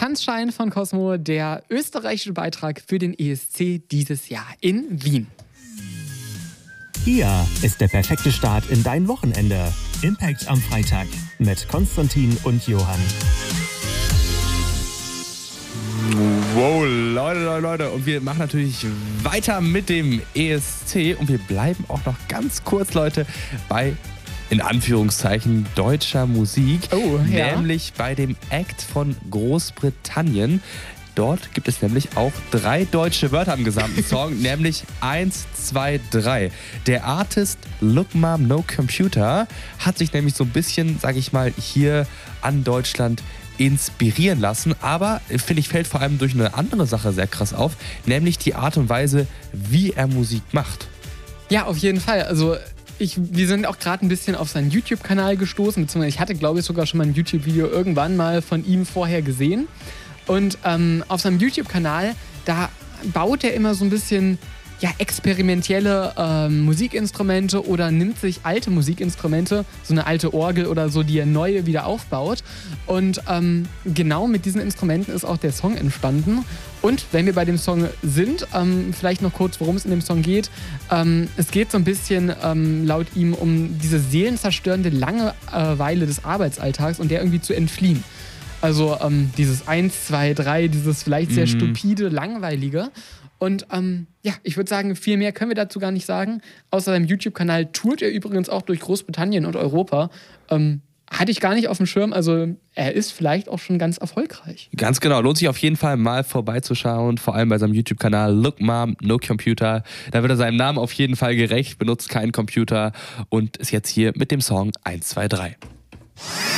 Tanzschein von Cosmo, der österreichische Beitrag für den ESC dieses Jahr in Wien. Hier ist der perfekte Start in dein Wochenende. Impact am Freitag mit Konstantin und Johann. Wow, Leute. Und wir machen natürlich weiter mit dem ESC. Und wir bleiben auch noch ganz kurz, Leute, bei, in Anführungszeichen, deutscher Musik. Oh, ja. Nämlich bei dem Act von Großbritannien. Dort gibt es nämlich auch 3 deutsche Wörter im gesamten Song, nämlich 1, 2, 3. Der Artist Look Mom No Computer hat sich nämlich so ein bisschen, sag ich mal, hier an Deutschland inspirieren lassen. Aber, finde ich, fällt vor allem durch eine andere Sache sehr krass auf, nämlich die Art und Weise, wie er Musik macht. Ja, auf jeden Fall. Also wir sind auch gerade ein bisschen auf seinen YouTube-Kanal gestoßen, beziehungsweise ich hatte, glaube ich, sogar schon mal ein YouTube-Video irgendwann mal von ihm vorher gesehen. Und auf seinem YouTube-Kanal, da baut er immer so ein bisschen experimentelle Musikinstrumente oder nimmt sich alte Musikinstrumente, so eine alte Orgel oder so, die er neue wieder aufbaut. Und genau mit diesen Instrumenten ist auch der Song entstanden. Und wenn wir bei dem Song sind, vielleicht noch kurz, worum es in dem Song geht. Es geht so ein bisschen laut ihm um diese seelenzerstörende Langeweile des Arbeitsalltags und der irgendwie zu entfliehen. Also dieses 1, 2, 3, dieses vielleicht sehr stupide, langweilige. Und ich würde sagen, viel mehr können wir dazu gar nicht sagen. Außer seinem YouTube-Kanal tourt er übrigens auch durch Großbritannien und Europa. Hatte ich gar nicht auf dem Schirm. Also er ist vielleicht auch schon ganz erfolgreich. Ganz genau. Lohnt sich auf jeden Fall mal vorbeizuschauen. Vor allem bei seinem YouTube-Kanal Look Mom No Computer. Da wird er seinem Namen auf jeden Fall gerecht, benutzt keinen Computer und ist jetzt hier mit dem Song 1, 2, 3.